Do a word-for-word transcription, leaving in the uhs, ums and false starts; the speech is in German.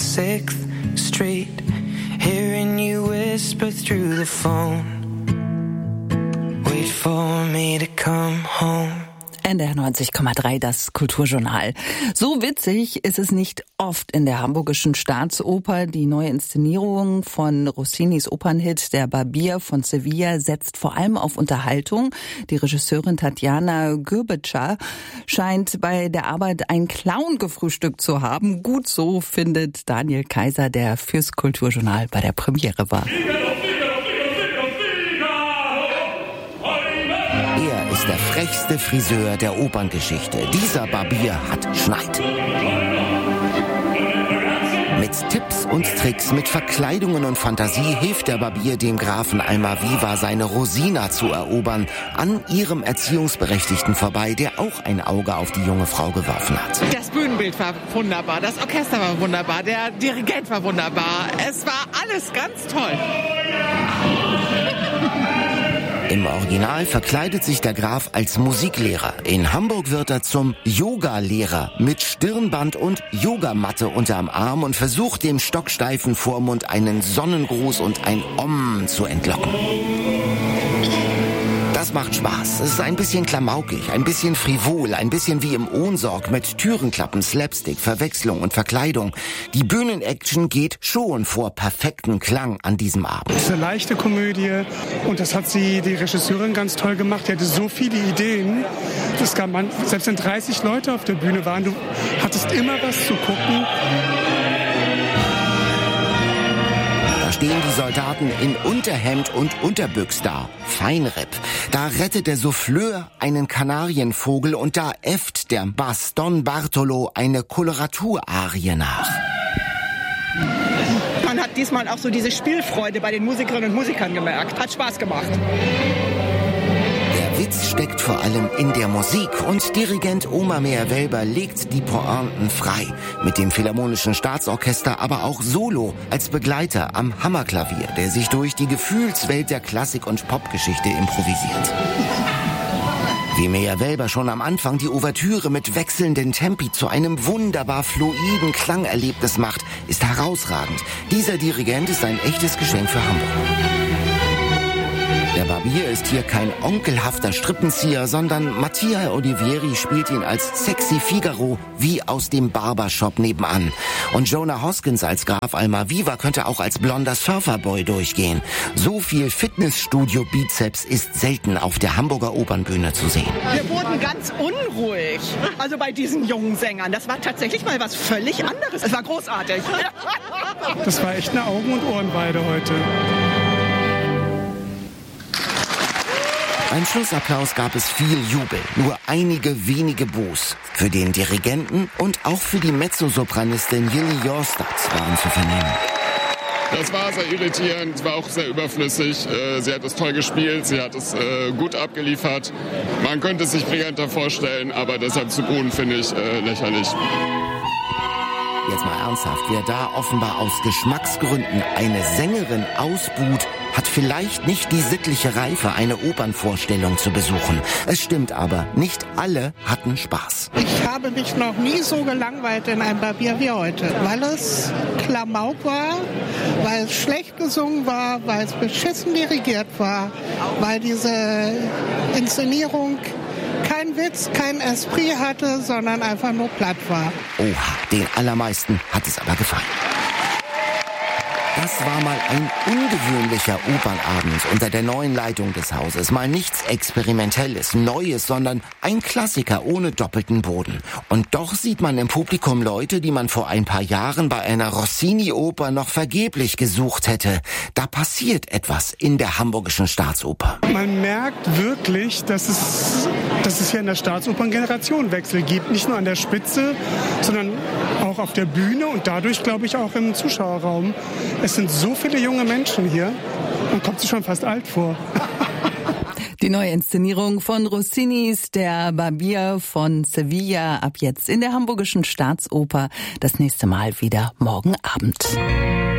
sixth Street, hearing you whisper through the phone. Wait for me to come home. N D R neunzig Komma drei, das Kulturjournal. So witzig ist es nicht oft in der Hamburgischen Staatsoper. Die neue Inszenierung von Rossinis Opernhit Der Barbier von Sevilla setzt vor allem auf Unterhaltung. Die Regisseurin Tatjana Gürbetscher scheint bei der Arbeit einen Clown gefrühstückt zu haben. Gut so, findet Daniel Kaiser, der fürs Kulturjournal bei der Premiere war. Er ist der frechste Friseur der Operngeschichte. Dieser Barbier hat Schneid. Mit Tipps und Tricks, mit Verkleidungen und Fantasie hilft der Barbier dem Grafen Almaviva, seine Rosina zu erobern, an ihrem Erziehungsberechtigten vorbei, der auch ein Auge auf die junge Frau geworfen hat. Das Bühnenbild war wunderbar, das Orchester war wunderbar, der Dirigent war wunderbar. Es war alles ganz toll. Im Original verkleidet sich der Graf als Musiklehrer. In Hamburg wird er zum Yoga-Lehrer mit Stirnband und Yogamatte unterm Arm und versucht dem stocksteifen Vormund einen Sonnengruß und ein Om zu entlocken. Das macht Spaß. Es ist ein bisschen klamaukig, ein bisschen frivol, ein bisschen wie im Ohnsorg mit Türenklappen, Slapstick, Verwechslung und Verkleidung. Die Bühnenaction geht schon vor perfekten Klang an diesem Abend. Es ist eine leichte Komödie und das hat sie, die Regisseurin, ganz toll gemacht. Die hatte so viele Ideen. Das kann man, selbst wenn dreißig Leute auf der Bühne waren, du hattest immer was zu gucken. Stehen die Soldaten in Unterhemd und Unterbüchs da. Feinripp. Da rettet der Souffleur einen Kanarienvogel und da äfft der Bass Don Bartolo eine Koloratur-Arie nach. Man hat diesmal auch so diese Spielfreude bei den Musikerinnen und Musikern gemerkt. Hat Spaß gemacht. Der Witz steckt vor allem in der Musik und Dirigent Oma Meyer-Welber legt die Pointen frei. Mit dem Philharmonischen Staatsorchester, aber auch solo als Begleiter am Hammerklavier, der sich durch die Gefühlswelt der Klassik- und Popgeschichte improvisiert. Wie Meyer-Welber schon am Anfang die Ouvertüre mit wechselnden Tempi zu einem wunderbar fluiden Klangerlebnis macht, ist herausragend. Dieser Dirigent ist ein echtes Geschenk für Hamburg. Der Barbier ist hier kein onkelhafter Strippenzieher, sondern Mattia Olivieri spielt ihn als sexy Figaro wie aus dem Barbershop nebenan. Und Jonah Hoskins als Graf Almaviva könnte auch als blonder Surferboy durchgehen. So viel Fitnessstudio-Bizeps ist selten auf der Hamburger Opernbühne zu sehen. Wir wurden ganz unruhig, also bei diesen jungen Sängern. Das war tatsächlich mal was völlig anderes. Es war großartig. Das war echt eine Augen- und Ohrenweide heute. Beim Schlussapplaus gab es viel Jubel, nur einige wenige Buß. Für den Dirigenten und auch für die Mezzosopranistin Jilly Jorstad waren zu vernehmen. Das war sehr irritierend, war auch sehr überflüssig. Sie hat es toll gespielt, sie hat es gut abgeliefert. Man könnte es sich brillanter vorstellen, aber deshalb zu buhen finde ich lächerlich. Jetzt mal ernsthaft, wer da offenbar aus Geschmacksgründen eine Sängerin ausbuht, hat vielleicht nicht die sittliche Reife, eine Opernvorstellung zu besuchen. Es stimmt aber, nicht alle hatten Spaß. Ich habe mich noch nie so gelangweilt in einem Barbier wie heute, weil es Klamauk war, weil es schlecht gesungen war, weil es beschissen dirigiert war, weil diese Inszenierung kein Witz, kein Esprit hatte, sondern einfach nur platt war. Oha, den allermeisten hat es aber gefallen. Das war mal ein ungewöhnlicher Opernabend unter der neuen Leitung des Hauses. Mal nichts Experimentelles, Neues, sondern ein Klassiker ohne doppelten Boden. Und doch sieht man im Publikum Leute, die man vor ein paar Jahren bei einer Rossini-Oper noch vergeblich gesucht hätte. Da passiert etwas in der Hamburgischen Staatsoper. Man merkt wirklich, dass es, dass es hier in der Staatsoper einen Generationenwechsel gibt. Nicht nur an der Spitze, sondern auch auf der Bühne und dadurch, glaube ich, auch im Zuschauerraum. Es sind so viele junge Menschen hier, man kommt sich schon fast alt vor. Die neue Inszenierung von Rossinis Der Barbier von Sevilla ab jetzt in der Hamburgischen Staatsoper. Das nächste Mal wieder morgen Abend.